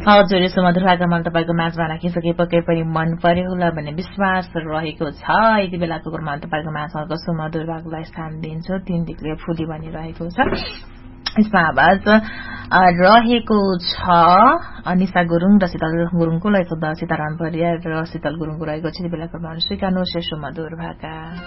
हजुर सुमधुर भाकामा तपाईको माझमा राखिसके पक्कै पनि मन पर्यो होला भन्ने विश्वास रहेको छ। यति बेलाको क्रममा तपाईको माझको सुमधुर भागलाई स्थान दिन्छु। 3 दिक्ले फुली भनिरहेको छ। यसमा आवाज रहेको छ अनिसा गुरुङ र शीतल गुरुङको, लय शब्द सीताराम परियार र शीतल गुरुङको रहेको छ। यति बेलाको क्रममा स्वीकार्नुहोस् सुमधुर भाका।